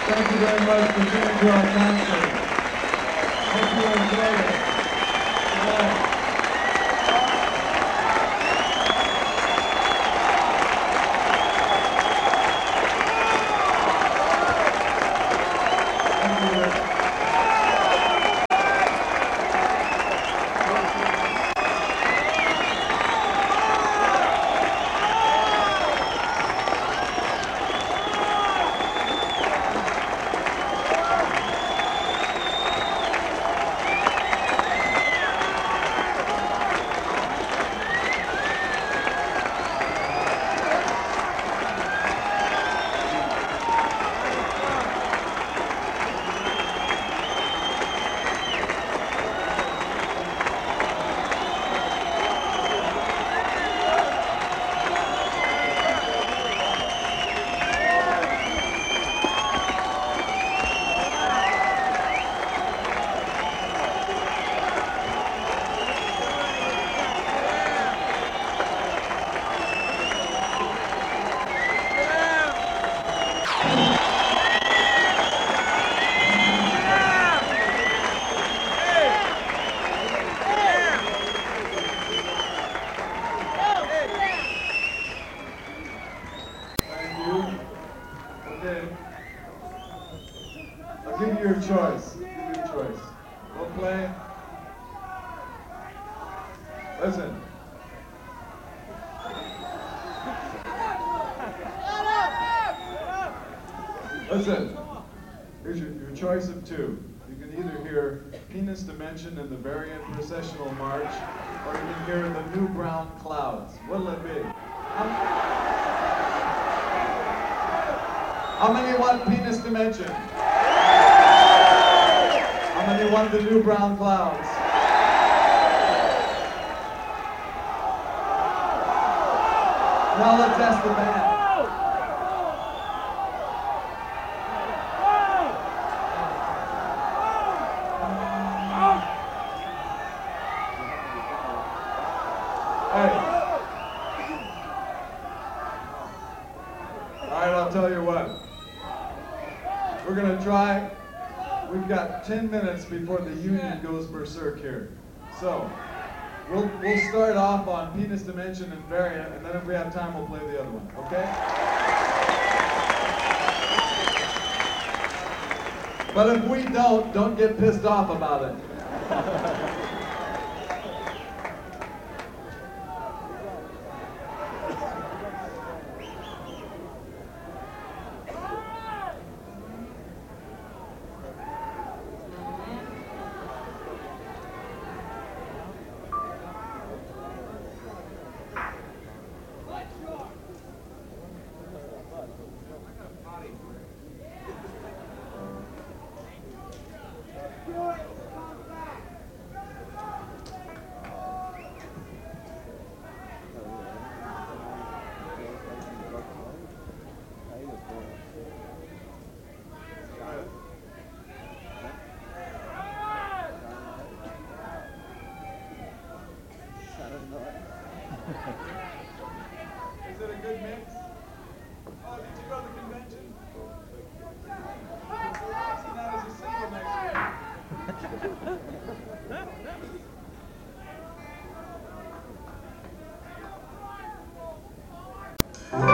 Thank you very much for coming to our concert. Hope you enjoyed it. Yeah. I'll give you your choice. We'll play. Listen. Here's your choice of two. You can either hear Penis Dimension and the Variant Processional March, or you can hear the New Brown Clouds. What'll it be? How many want Penis Dimension? How many want the New Brown Clouds? Now let's ask the band. I'll tell you what. We're going to try. We've got 10 minutes before the union goes berserk here. So, we'll start off on Penis Dimension and Variant, and then if we have time, we'll play the other one, okay? But if we don't get pissed off about it.